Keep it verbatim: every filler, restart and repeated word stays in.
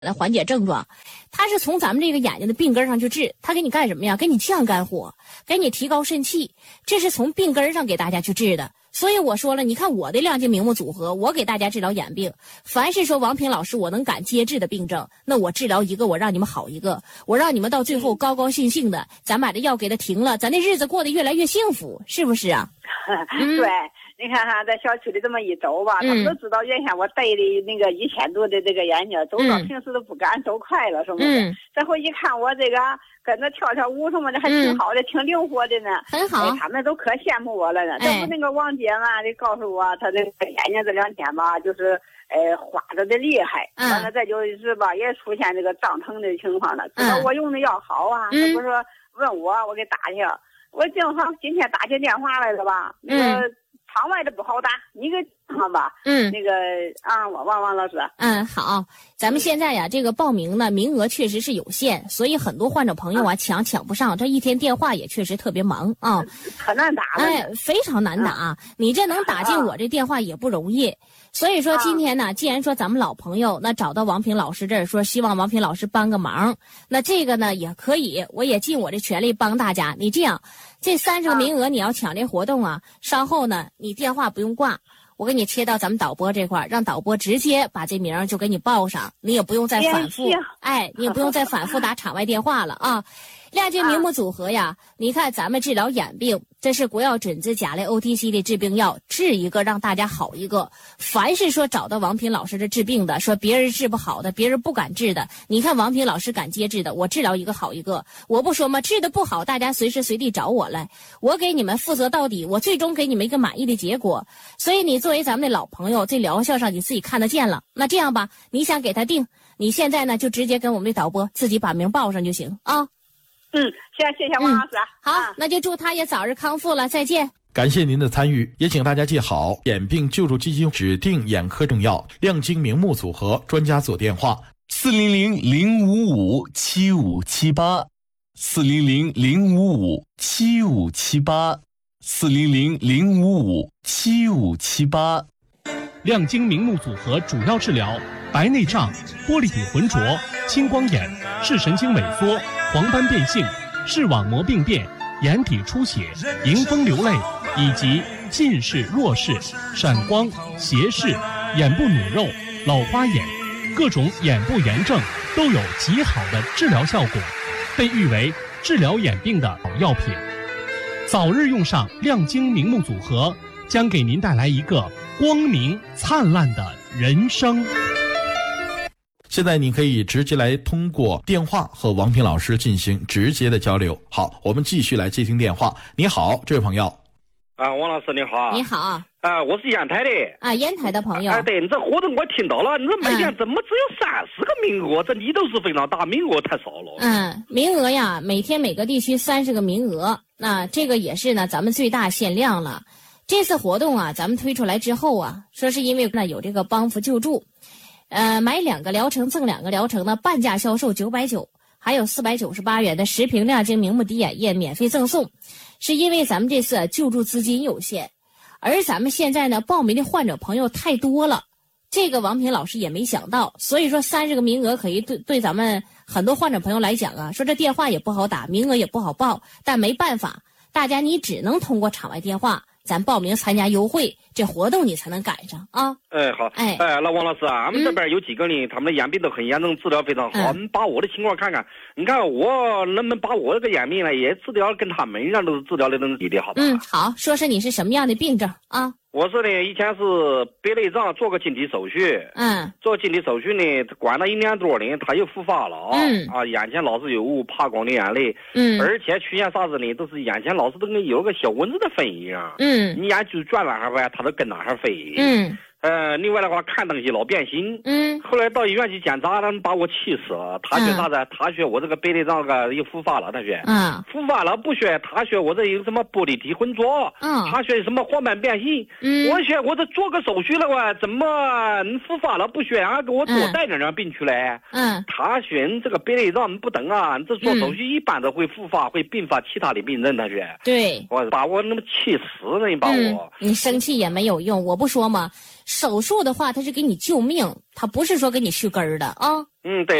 来缓解症状，它是从咱们这个眼睛的病根上去治，它给你干什么呀？给你降肝火，给你提高肾气，这是从病根上给大家去治的。所以我说了，你看我的亮睛明目组合，我给大家治疗眼病。凡是说王平老师我能敢接治的病症，那我治疗一个，我让你们好一个，我让你们到最后高高兴兴的，咱把这药给它停了，咱那日子过得越来越幸福，是不是啊？ 嗯、对。你看哈，在小区里这么一走吧，他们都知道原先我戴的那个一千度的这个眼镜，走到平时都不敢走快了，是不是？嗯。这回一看我这个跟着跳跳舞什么的，还挺好的，嗯、挺灵活的呢。 很好、 哎。他们都可羡慕我了呢。这、哎、不那个王姐嘛，就告诉我，她这个眼睛这两天吧，就是呃花着的厉害，完、嗯、了再就是吧，也出现这个胀疼的情况了。知道我用的药好啊，他、嗯、不是说问我，我给打去了。我正好今天打起电话来了吧，那个。嗯场外的不好打，你给看吧。嗯，那个啊，王王老师。 嗯，好，咱们现在呀，这个报名呢，名额确实是有限，所以很多患者朋友啊，抢抢不上。这一天电话也确实特别忙啊， 可难打了。 哎，非常难打。啊、你这能打进我这电话也不容易。所以说今天呢，既然说咱们老朋友那找到王平老师这儿，说希望王平老师帮个忙，那这个呢也可以，我也尽我的全力帮大家。你这样。这三十个名额你要抢这活动啊，稍后呢你电话不用挂，我给你切到咱们导播这块，让导播直接把这名就给你报上，你也不用再反复，哎，你也不用再反复打场外电话了啊。亮睛明目组合呀，你看咱们治疗眼病，这是国药准字甲类 O T C 的治病药，治一个让大家好一个。凡是说找到王平老师这治病的，说别人治不好的，别人不敢治的，你看王平老师敢接治的，我治疗一个好一个。我不说吗？治的不好，大家随时随地找我来，我给你们负责到底，我最终给你们一个满意的结果。所以你作为咱们的老朋友，这疗效上你自己看得见了。那这样吧，你想给他定，你现在呢就直接跟我们的导播自己把名报上就行啊。 嗯，谢谢谢谢王老师、嗯。 好、啊，那就祝他也早日康复了，再见。 感谢您的参与，也请大家记好，眼病救助基金指定眼科用药亮睛明目组合专家组电话： 四零零零五五七五七八，四零零零五五七五七八，四零零零五五七五七八。 亮睛明目组合主要治疗白内障、玻璃体浑浊、青光眼、视神经萎缩、黄斑变性、视网膜病变、眼底出血、迎风流泪以及近视、弱视、闪光、斜视、眼部努肉、老花眼，各种眼部炎症都有极好的治疗效果，被誉为治疗眼病的好药品。早日用上亮睛明目组合，将给您带来一个光明灿烂的人生。 现在你可以直接来通过电话和王平老师进行直接的交流。好，我们继续来接听电话。你好，这位朋友。 啊，王老师你好。 你好。 啊，我是烟台的。 啊，烟台的朋友。 啊，对，你这活动我听到了，你这每天怎么只有三十个名额？嗯、这你都是非常大，名额太少了。 嗯，名额呀，每天每个地区三十个名额，那这个也是呢，咱们最大限量了。这次活动啊，咱们推出来之后啊，说是因为呢有这个帮扶救助。呃，买两个疗程赠两个疗程呢，半价销售九百九，还有四百九十八元的十瓶亮睛明目滴眼液免费赠送，是因为咱们这次救助资金有限，而咱们现在呢报名的患者朋友太多了，这个王平老师也没想到，所以说三十个名额可以对对咱们很多患者朋友来讲啊，说这电话也不好打，名额也不好报，但没办法，大家你只能通过场外电话。咱报名参加优惠，这活动你才能赶上啊！ 哎，好，哎，哎，那王老师啊，俺们这边有几个人，他们的眼病都很严重，治疗非常好。你、嗯、把我的情况看看，你看我能不能把我这个眼病呢也治疗跟他们一样，都治疗的能比的好吧？ 嗯，好，说说你是什么样的病症啊？ 我是呢，以前是白内障，做个晶体手续， 嗯， 做晶体手续呢，管了一年多呢，他又复发了啊， 嗯、 啊，眼前老是有雾，怕光流眼泪， 嗯， 而且出现啥子呢，都是眼前老是都跟有个小蚊子的飞一样， 嗯， 你眼就转哪哈呗，它都跟哪哈飞， 嗯。 呃，另外的话，看东西老变形。 嗯。 后来到医院去检查，他们把我气死了。他说啥子？嗯、他说我这个白内障个又复发了。他说。 嗯。 复发了不说，他说我这有什么玻璃体浑浊。 嗯。 他说什么黄斑变性。 嗯。 我说我这做个手续了哇，怎么复发了不说啊？给我多带点点病出来。 嗯。 他说你这个白内障不等啊，你这做手续一般都会复发，嗯、会并发其他的病症。他说。 对。 我把我那么气死了，你把我。 嗯、你生气也没有用，我不说吗？ 手术的话，它是给你救命，它不是说给你续根儿的啊。 嗯，对。